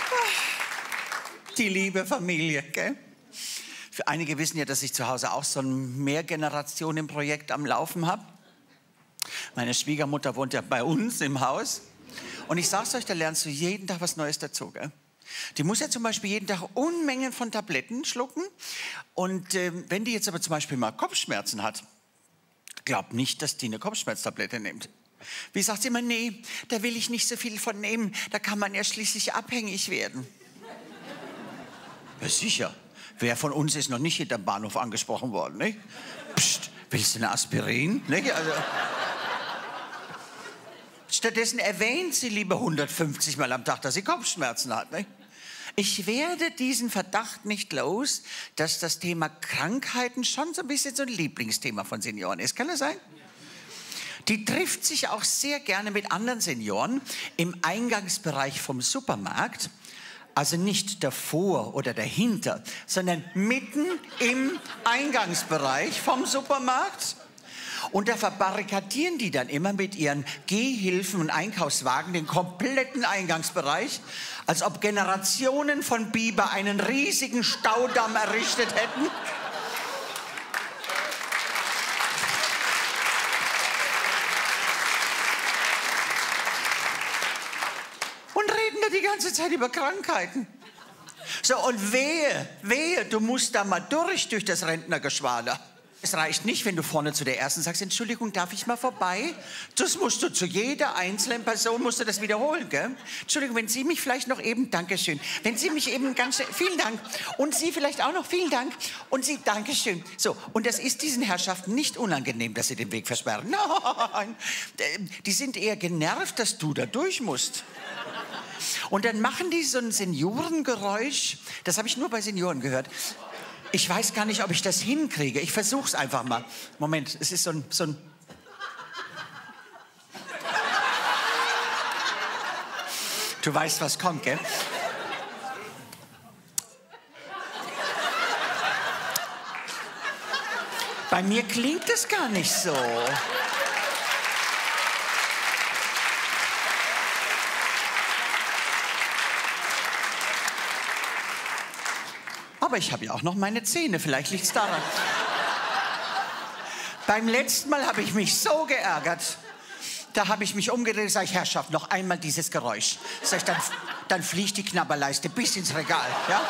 Die liebe Familie, gell? Für einige wissen ja, dass ich zu Hause auch so ein Mehrgenerationen-Projekt am Laufen habe. Meine Schwiegermutter wohnt ja bei uns im Haus. Und ich sag's euch, da lernst du jeden Tag was Neues dazu, gell? Die muss ja zum Beispiel jeden Tag Unmengen von Tabletten schlucken. Und wenn die jetzt aber zum Beispiel mal Kopfschmerzen hat, glaubt nicht, dass die eine Kopfschmerztablette nimmt. Wie sagt sie immer, nee, da will ich nicht so viel von nehmen. Da kann man ja schließlich abhängig werden. Ja, sicher. Wer von uns ist noch nicht hinterm Bahnhof angesprochen worden, nicht? Psst, willst du eine Aspirin? Nicht? Also, stattdessen erwähnt sie lieber 150 Mal am Tag, dass sie Kopfschmerzen hat, nicht? Ich werde diesen Verdacht nicht los, dass das Thema Krankheiten schon so ein bisschen so ein Lieblingsthema von Senioren ist. Kann das sein? Die trifft sich auch sehr gerne mit anderen Senioren im Eingangsbereich vom Supermarkt. Also nicht davor oder dahinter, sondern mitten im Eingangsbereich vom Supermarkt. Und da verbarrikadieren die dann immer mit ihren Gehhilfen und Einkaufswagen den kompletten Eingangsbereich, als ob Generationen von Biber einen riesigen Staudamm errichtet hätten. Und reden da die ganze Zeit über Krankheiten. So, und wehe, du musst da mal durch das Rentnergeschwader. Es reicht nicht, wenn du vorne zu der Ersten sagst, Entschuldigung, darf ich mal vorbei? Das musst du zu jeder einzelnen Person musst du das wiederholen, gell? Entschuldigung, wenn Sie mich vielleicht noch eben, Dankeschön. Wenn Sie mich eben ganz schnell, vielen Dank. Und Sie vielleicht auch noch, vielen Dank. Und Sie, Dankeschön. So, und das ist diesen Herrschaften nicht unangenehm, dass sie den Weg versperren. Nein, die sind eher genervt, dass du da durch musst. Und dann machen die so ein Seniorengeräusch. Das habe ich nur bei Senioren gehört. Ich weiß gar nicht, ob ich das hinkriege. Ich versuch's einfach mal. Moment, es ist so ein... Du weißt, was kommt, gell? Bei mir klingt es gar nicht so. Aber ich habe ja auch noch meine Zähne, vielleicht liegt es daran. Beim letzten Mal habe ich mich so geärgert. Da habe ich mich umgedreht und sage, Herrschaft, noch einmal dieses Geräusch. Sag ich, dann fliegt die Knabberleiste bis ins Regal. Ja?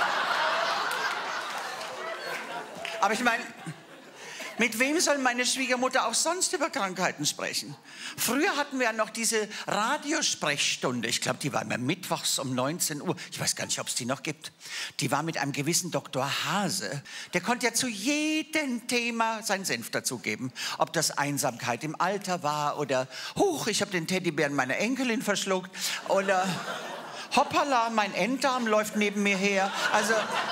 Aber ich meine, mit wem soll meine Schwiegermutter auch sonst über Krankheiten sprechen? Früher hatten wir ja noch diese Radiosprechstunde. Ich glaube, die war immer mittwochs um 19 Uhr. Ich weiß gar nicht, ob es die noch gibt. Die war mit einem gewissen Dr. Hase. Der konnte ja zu jedem Thema seinen Senf dazugeben. Ob das Einsamkeit im Alter war oder huch, ich habe den Teddybären meiner Enkelin verschluckt oder hoppala, mein Enddarm läuft neben mir her. Also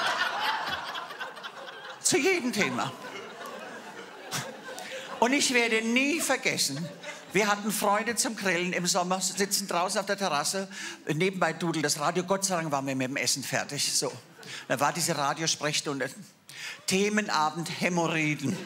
zu jedem Thema. Und ich werde nie vergessen, wir hatten Freunde zum Grillen im Sommer, sitzen draußen auf der Terrasse, nebenbei dudelt das Radio, Gott sei Dank waren wir mit dem Essen fertig. So, da war diese Radiosprechstunde, Themenabend Hämorrhoiden.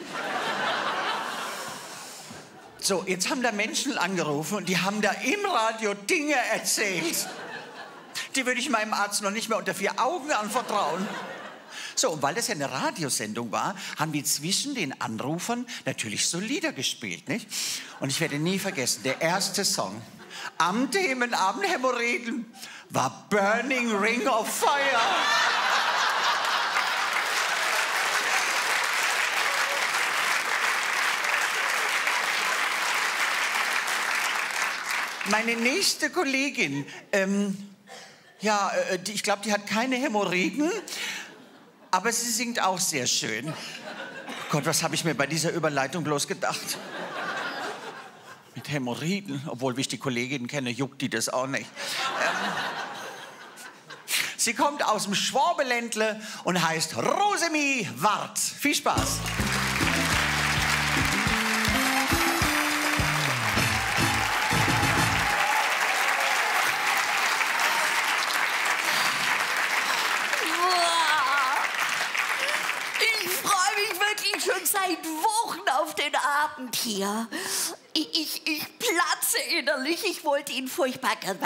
So, jetzt haben da Menschen angerufen und die haben da im Radio Dinge erzählt. Die würde ich meinem Arzt noch nicht mehr unter 4 Augen anvertrauen. So, und weil das ja eine Radiosendung war, haben wir zwischen den Anrufern natürlich so Lieder gespielt, nicht? Und ich werde nie vergessen, der erste Song am Themenabend Hämorrhoiden war Burning Ring of Fire. Meine nächste Kollegin, ich glaube, die hat keine Hämorrhoiden. Aber sie singt auch sehr schön. Gott, was habe ich mir bei dieser Überleitung bloß gedacht? Mit Hämorrhoiden, obwohl, wie ich die Kollegin kenne, juckt die das auch nicht. Sie kommt aus dem Schwabeländle und heißt Rosemi Wart. Viel Spaß. Schon seit Wochen auf den Abend hier. Ich platze innerlich. Ich wollte ihn furchtbar gern